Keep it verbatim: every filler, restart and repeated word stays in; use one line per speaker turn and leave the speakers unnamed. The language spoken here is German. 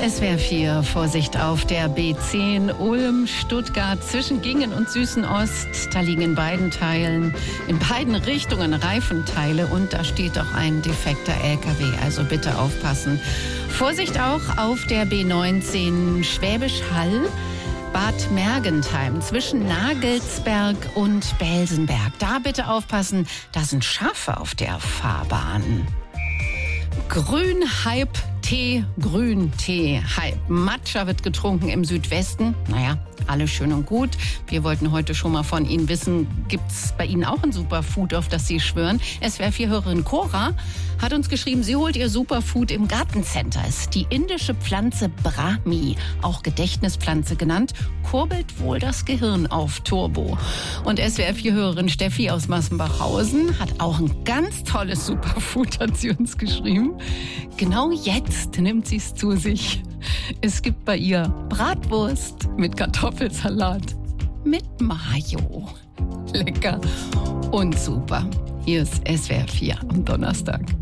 S W R vier, Vorsicht auf der B zehn, Ulm, Stuttgart, zwischen Gingen und Süßen-Ost. Da liegen in beiden Teilen, in beiden Richtungen Reifenteile und da steht auch ein defekter L K W, also bitte aufpassen. Vorsicht auch auf der B neunzehn, Schwäbisch Hall, Bad Mergentheim, zwischen Nagelsberg und Belsenberg. Da bitte aufpassen, da sind Schafe auf der Fahrbahn. Grün-Hype Tee, Grün-Tee-Hype. Matcha wird getrunken im Südwesten. Naja, alles schön und gut. Wir wollten heute schon mal von Ihnen wissen, gibt es bei Ihnen auch ein Superfood, auf das Sie schwören? S W R vier-Hörerin Cora hat uns geschrieben, sie holt ihr Superfood im Gartencenter. Es ist die indische Pflanze Brahmi, auch Gedächtnispflanze genannt, kurbelt wohl das Gehirn auf Turbo. Und S W R vier-Hörerin Steffi aus Massenbachhausen hat auch ein ganz tolles Superfood, hat sie uns geschrieben. Genau jetzt nimmt sie es zu sich. Es gibt bei ihr Bratwurst mit Kartoffelsalat, mit Mayo. Lecker und super. Hier ist S W R vier am Donnerstag.